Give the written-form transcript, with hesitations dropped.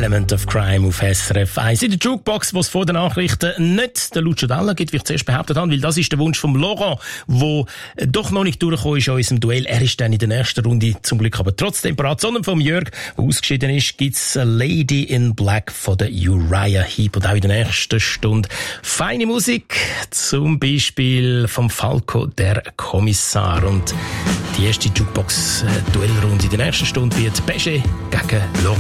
Element of Crime auf SRF 1. In der Jukebox, wo es vor den Nachrichten nicht den Lucio Dalla gibt, wie ich zuerst behauptet habe, weil das ist der Wunsch von Laurent, der doch noch nicht durchgekommen ist in unserem Duell. Er ist dann in der nächsten Runde zum Glück aber trotzdem parat. Sondern vom Jörg, der ausgeschieden ist, gibt's A Lady in Black von der Uriah Heep. Und auch in der nächsten Stunde feine Musik, zum Beispiel vom Falco, der Kommissar. Und die erste Jukebox-Duellrunde in der nächsten Stunde wird Pesce gegen Laurent.